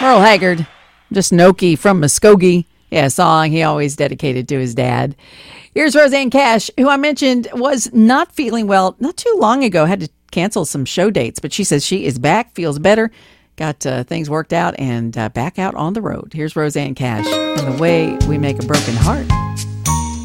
Merle Haggard, just Noki from Muskogee. Yeah, a song he always dedicated to his dad. Here's Rosanne Cash, who I mentioned was not feeling well not too long ago, had to cancel some show dates, but she says she is back, feels better, got things worked out, and back out on the road. Here's Rosanne Cash and The Way We Make a Broken Heart.